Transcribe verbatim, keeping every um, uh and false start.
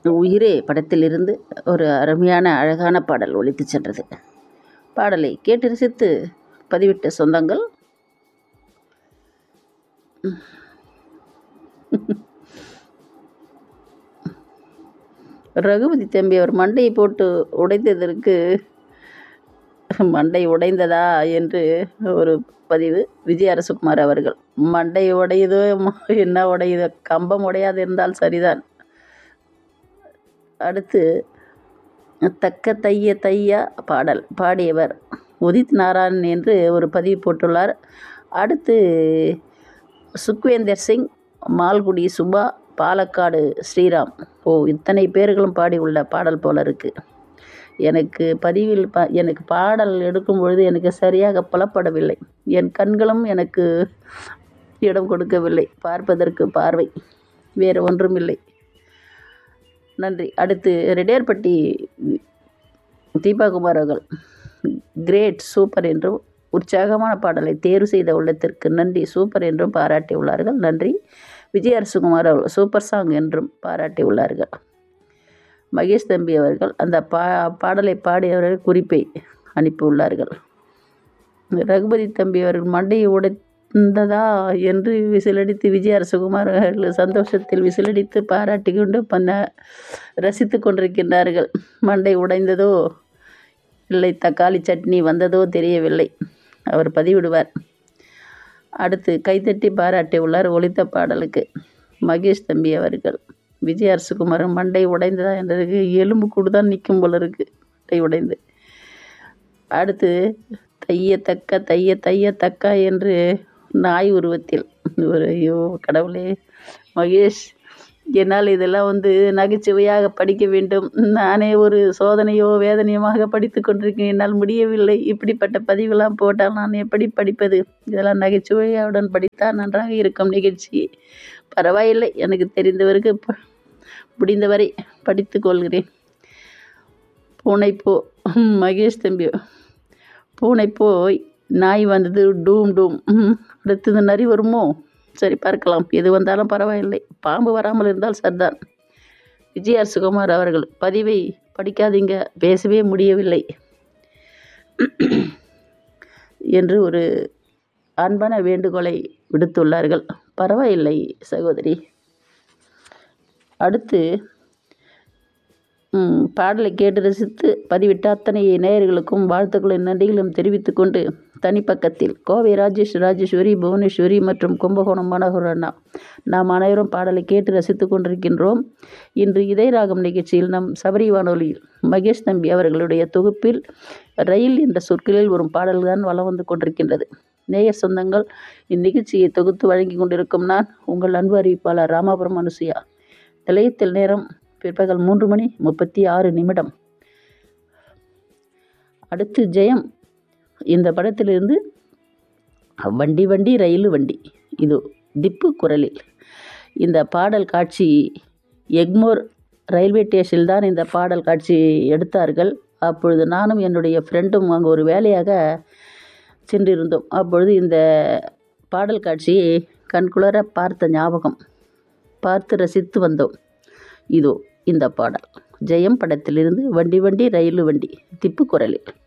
உயிரே படத்திலிருந்து ஒரு அருமையான அழகான பாடல் ஒலித்துச் சென்றது. பாடலை கேட்டு ரசித்து பதிவிட்ட சொந்தங்கள் ரகுபதி தம்பி அவர் மண்டையை போட்டு உடைத்ததற்கு மண்டை உடைந்ததா என்று ஒரு பதிவு. விஜய் அரசகுமார் அவர்கள் மண்டை உடையுதோ என்ன உடையுதோ, கம்பம் உடையாது இருந்தால் சரிதான். அடுத்து தக்க தைய தையா பாடல் பாடியவர் உதித் நாராயணன் என்று ஒரு பதிவு போட்டுள்ளார். அடுத்து சுக்வேந்தர் சிங், மால்குடி சுபா, பாலக்காடு ஸ்ரீராம். ஓ, இத்தனை பேர்களும் பாடி உள்ள பாடல் போல இருக்குது. எனக்கு பதிவில் ப எனக்கு பாடல் எடுக்கும் பொழுது எனக்கு சரியாக புலப்படவில்லை. என் கண்களும் எனக்கு இடம் கொடுக்கவில்லை. பார்ப்பதற்கு பார்வை, வேறு ஒன்றுமில்லை. நன்றி. அடுத்து ரெட்டியார்பட்டி தீபாகுமார் அவர்கள் கிரேட், சூப்பர் என்றும் உற்சாகமான பாடலை தேர்வு செய்த உள்ளத்திற்கு நன்றி, சூப்பர் என்றும் பாராட்டியுள்ளார்கள். நன்றி. விஜய் அரசகுமார் அவர்கள் சூப்பர் சாங் என்றும் பாராட்டியுள்ளார்கள். மகேஷ் தம்பி அவர்கள் அந்த பா பாடலை பாடியவர்கள் குறிப்பை அனுப்பியுள்ளார்கள். ரகுபதி தம்பி அவர்கள் மண்டையை உடைந்ததா என்று விசிலடித்து விஜய் அரசகுமார் அவர்கள் சந்தோஷத்தில் விசிலடித்து பாராட்டி கொண்டு பண்ண ரசித்து கொண்டிருக்கின்றார்கள். மண்டை உடைந்ததோ இல்லை தக்காளி சட்னி வந்ததோ தெரியவில்லை, அவர் பதிவிடுவார். அடுத்து கைத்தட்டி பாராட்டி உள்ளார் ஒலித்த பாடலுக்கு மகேஷ் தம்பி அவர்கள். விஜய் அரசகுமார் மண்டை உடைந்ததா என்றதுக்கு எலும்பு கூடு தான் நிற்கும் போல இருக்கு, மண்டை உடைந்து. அடுத்து தைய தக்க தைய தைய தக்கா என்று நாய் உருவத்தில் ஒரு, ஐயோ கடவுளே மகேஷ், என்னால் இதெல்லாம் வந்து நகைச்சுவையாக படிக்க வேண்டும். நானே ஒரு சோதனையோ வேதனையுமாக படித்து கொண்டிருக்கேன், என்னால் முடியவில்லை. இப்படிப்பட்ட பதிவெல்லாம் போட்டால் நான் எப்படி படிப்பது? இதெல்லாம் நகைச்சுவையுடன் படித்தால் நன்றாக இருக்கும் நிகழ்ச்சி. பரவாயில்லை, எனக்கு தெரிந்தவருக்கு முடிந்தவரை படித்து கொள்கிறேன். பூனைப்போ மகேஷ் தம்பி, பூனை போய் நாய் வந்தது டூம் டூம். அடுத்தது நரி வருமோ? சரி, பார்க்கலாம். எது வந்தாலும் பரவாயில்லை, பாம்பு வராமல் இருந்தால் சரிதான். விஜய் அரசகுமார் அவர்கள் பதிவை படிக்காதீங்க, பேசவே முடியவில்லை என்று ஒரு அன்பான வேண்டுகோளை விடுத்துள்ளார்கள். பரவாயில்லை சகோதரி. அடுத்து பாடலை கேட்டு ரசித்து பதிவிட்ட அத்தனை நேயர்களுக்கும் வாழ்த்துக்களின் நன்றிகளும் தெரிவித்து கொண்டு தனிப்பக்கத்தில் கோவை ராஜேஷ், ராஜேஸ்வரி, புவனேஸ்வரி மற்றும் கும்பகோணம் மனோகர் அண்ணா, நாம் அனைவரும் பாடலை கேட்டு ரசித்து கொண்டிருக்கின்றோம். இன்று இதய ராகம் நிகழ்ச்சியில் நம் சபரி வானொலியில் மகேஷ் தம்பி அவர்களுடைய தொகுப்பில் ரயில் என்ற சொற்களில் ஒரு பாடல்தான் வலம் வந்து கொண்டிருக்கின்றது. நேயர் சொந்தங்கள், இந்நிகழ்ச்சியை தொகுத்து வழங்கி கொண்டிருக்கும் நான் உங்கள் அன்பு அறிவிப்பாளர் ராமாபுரம் அனுசுயா. நிலையத்தில் நேரம் பிற்பகல் மூன்று மணி முப்பத்தி ஆறு நிமிடம். அடுத்து ஜெயம் இந்த படத்திலிருந்து வண்டி வண்டி ரயில் வண்டி, இது திப்பு குரலில் இந்த பாடல் காட்சி எக்மோர் ரயில்வே ஸ்டேஷனில் தான் இந்த பாடல் காட்சி எடுத்தார்கள். அப்பொழுது நானும் என்னுடைய ஃப்ரெண்டும் அங்கே ஒரு வேலையாக சென்றிருந்தோம். அப்பொழுது இந்த பாடல் காட்சியை கண்குளர பார்த்த ஞாபகம், பார்த்து ரசித்து வந்தோம். இதோ இந்த பாடல் ஜெயம் படத்திலிருந்து வண்டி வண்டி ரயில் வண்டி திப்பு குரலில்.